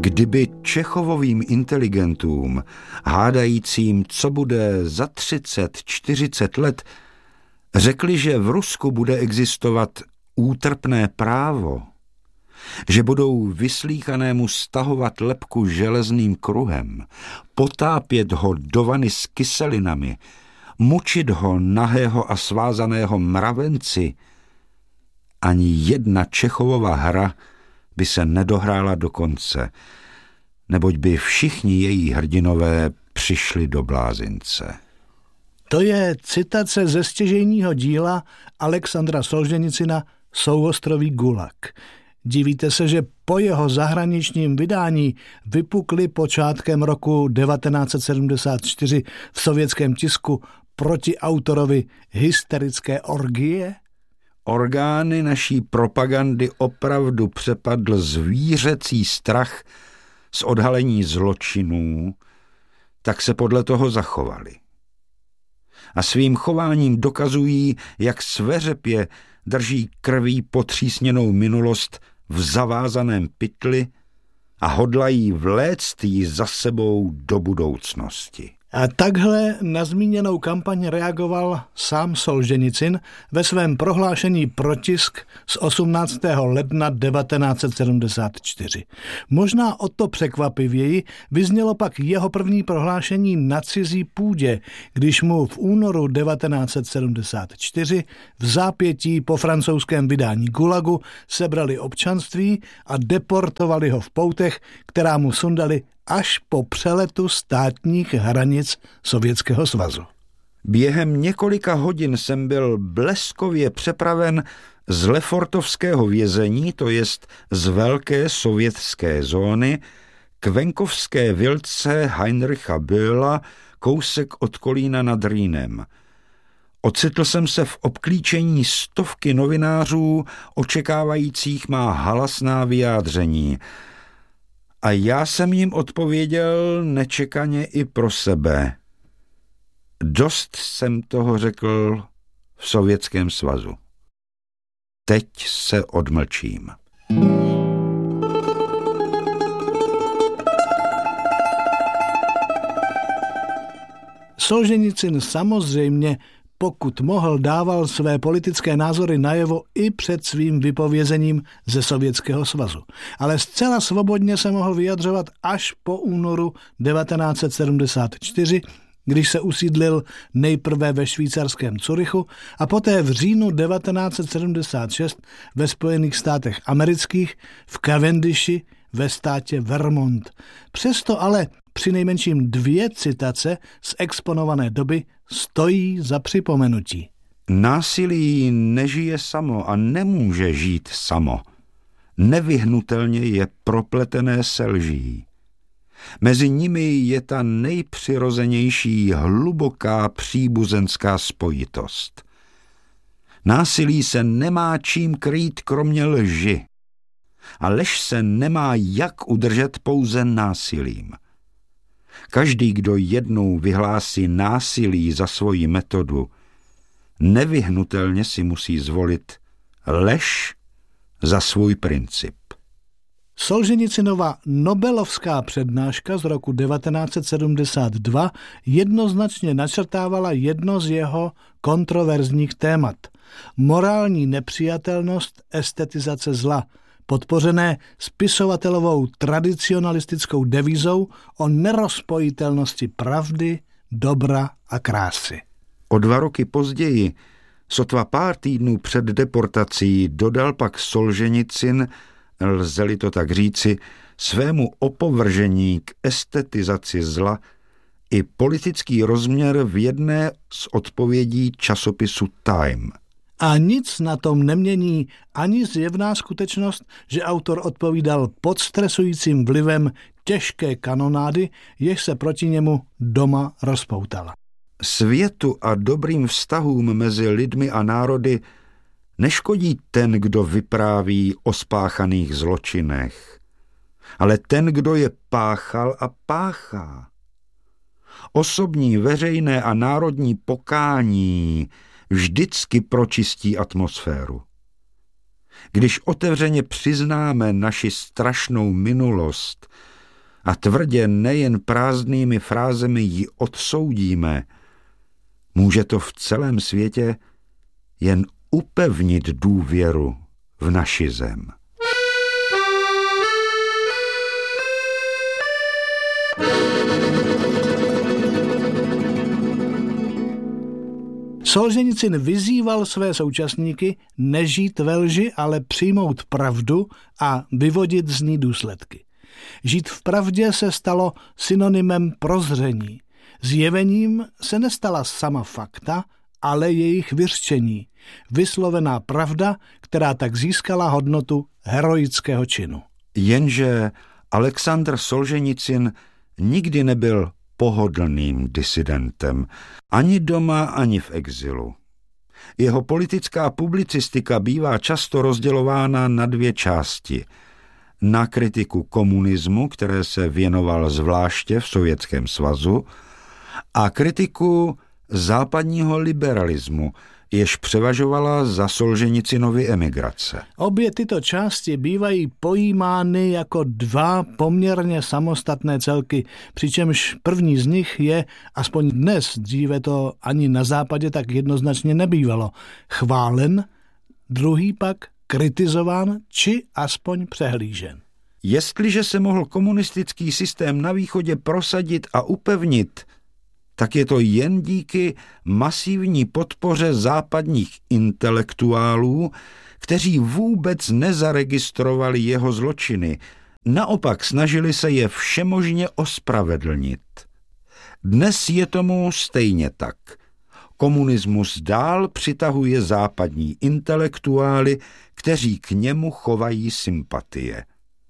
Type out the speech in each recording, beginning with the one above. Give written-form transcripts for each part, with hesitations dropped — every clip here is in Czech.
Kdyby Čechovovým inteligentům, hádajícím, co bude za 30-40 let, řekli, že v Rusku bude existovat útrpné právo, že budou vyslíchanému stahovat lebku železným kruhem, potápět ho do vany s kyselinami, mučit ho nahého a svázaného mravenci, ani jedna Čechovova hra by se nedohrála do konce, neboť by všichni její hrdinové přišli do blázince. To je citace ze stěžejního díla Alexandra Solženicina Souostroví Gulag. Divíte se, že po jeho zahraničním vydání vypukly počátkem roku 1974 v sovětském tisku proti autorovi hysterické orgie? Orgány naší propagandy opravdu přepadl zvířecí strach z odhalení zločinů, tak se podle toho zachovali. A svým chováním dokazují, jak sveřepě drží krví potřísněnou minulost v zavázaném pytli a hodlají vléct ji za sebou do budoucnosti. A takhle na zmíněnou kampaň reagoval sám Solženicin ve svém prohlášení pro tisk z 18. ledna 1974. Možná o to překvapivěji vyznělo pak jeho první prohlášení na cizí půdě, když mu v únoru 1974 v zápětí po francouzském vydání Gulagu sebrali občanství a deportovali ho v poutech, která mu sundali až po přeletu státních hranic Sovětského svazu. Během několika hodin jsem byl bleskově přepraven z Lefortovského vězení, to jest z velké sovětské zóny, k venkovské vilce Heinricha Böhla, kousek od Kolína nad Rýnem. Ocitl jsem se v obklíčení stovky novinářů, očekávajících má halasná vyjádření. A já jsem jim odpověděl nečekaně i pro sebe. Dost jsem toho řekl v Sovětském svazu. Teď se odmlčím. Solženicin samozřejmě, pokud mohl, dával své politické názory najevo i před svým vypovězením ze Sovětského svazu. Ale zcela svobodně se mohl vyjadřovat až po únoru 1974, když se usídlil nejprve ve švýcarském Curychu a poté v říjnu 1976 ve Spojených státech amerických v Cavendishi ve státě Vermont. Přesto ale přinejmenším 2 citace z exponované doby stojí za připomenutí. Násilí nežije samo a nemůže žít samo. Nevyhnutelně je propletené se lží. Mezi nimi je ta nejpřirozenější hluboká příbuzenská spojitost. Násilí se nemá čím krýt kromě lži. A lež se nemá jak udržet pouze násilím. Každý, kdo jednou vyhlásí násilí za svoji metodu, nevyhnutelně si musí zvolit lež za svůj princip. Solženicinova nobelovská přednáška z roku 1972 jednoznačně načrtávala jedno z jeho kontroverzních témat. Morální nepřijatelnost estetizace zla, podpořené spisovatelovou tradicionalistickou devízou o nerozpojitelnosti pravdy, dobra a krásy. O 2 roky později, sotva pár týdnů před deportací, dodal pak Solženicin, lze-li to tak říci, svému opovržení k estetizaci zla i politický rozměr v jedné z odpovědí časopisu Time. A nic na tom nemění ani zjevná skutečnost, že autor odpovídal pod stresujícím vlivem těžké kanonády, jež se proti němu doma rozpoutala. Světu a dobrým vztahům mezi lidmi a národy neškodí ten, kdo vypráví o spáchaných zločinech, ale ten, kdo je páchal a páchá. Osobní, veřejné a národní pokání vždycky pročistí atmosféru. Když otevřeně přiznáme naši strašnou minulost, a tvrdě nejen prázdnými frázemi ji odsoudíme, může to v celém světě jen upevnit důvěru v naši zem. Solženicyn vyzýval své současníky nežít ve lži, ale přijmout pravdu a vyvodit z ní důsledky. Žít v pravdě se stalo synonymem prozření. Zjevením se nestala sama fakta, ale jejich vyřčení. Vyslovená pravda, která tak získala hodnotu heroického činu. Jenže Alexandr Solženicyn nikdy nebyl pohodlným disidentem, ani doma, ani v exilu. Jeho politická publicistika bývá často rozdělována na dvě části. Na kritiku komunismu, které se věnoval zvláště v Sovětském svazu, a kritiku západního liberalismu, jež převažovala za Solženicinovy emigrace. Obě tyto části bývají pojímány jako dva poměrně samostatné celky, přičemž první z nich je, aspoň dnes, dříve to ani na západě tak jednoznačně nebývalo, chválen, druhý pak kritizován či aspoň přehlížen. Jestliže se mohl komunistický systém na východě prosadit a upevnit, tak je to jen díky masivní podpoře západních intelektuálů, kteří vůbec nezaregistrovali jeho zločiny. Naopak snažili se je všemožně ospravedlnit. Dnes je tomu stejně tak. Komunismus dál přitahuje západní intelektuály, kteří k němu chovají sympatie.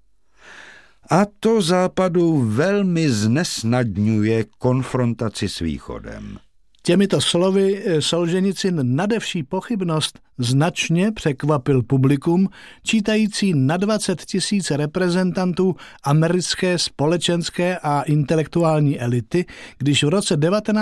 A to Západu velmi znesnadňuje konfrontaci s Východem. Těmito slovy Solženicyn nade vší pochybnost značně překvapil publikum, čítající na 20 000 reprezentantů americké společenské a intelektuální elity, když v roce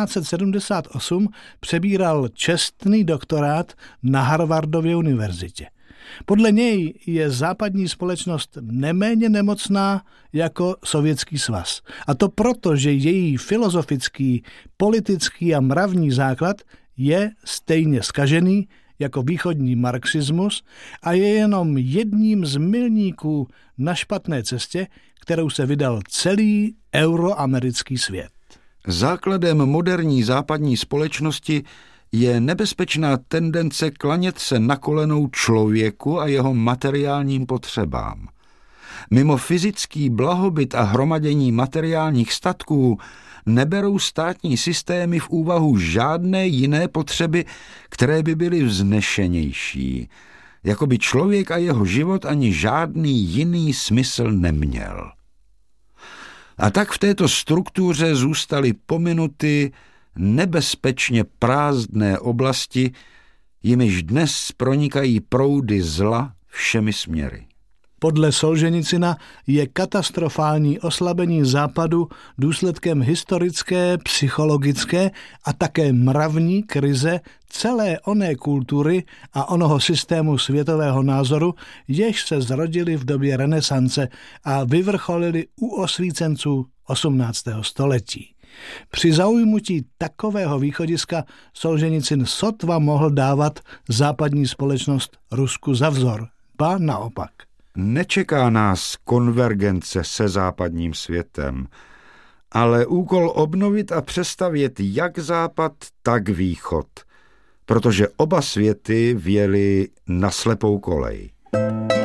1978 přebíral čestný doktorát na Harvardově univerzitě. Podle něj je západní společnost neméně nemocná jako Sovětský svaz. A to proto, že její filozofický, politický a mravní základ je stejně zkažený jako východní marxismus a je jenom jedním z milníků na špatné cestě, kterou se vydal celý euroamerický svět. Základem moderní západní společnosti je nebezpečná tendence klanět se na kolenou člověku a jeho materiálním potřebám. Mimo fyzický blahobyt a hromadění materiálních statků neberou státní systémy v úvahu žádné jiné potřeby, které by byly vznešenější, jako by člověk a jeho život ani žádný jiný smysl neměl. A tak v této struktuře zůstaly pominuty nebezpečně prázdné oblasti, jimiž dnes pronikají proudy zla všemi směry. Podle Solženicyna je katastrofální oslabení Západu důsledkem historické, psychologické a také mravní krize celé oné kultury a onoho systému světového názoru, jež se zrodili v době renesance a vyvrcholili u osvícenců 18. století. Při zaujmutí takového východiska Solženicyn sotva mohl dávat západní společnost Rusku za vzor, ba naopak. Nečeká nás konvergence se západním světem, ale úkol obnovit a přestavět jak západ, tak východ, protože oba světy vjeli na slepou kolej.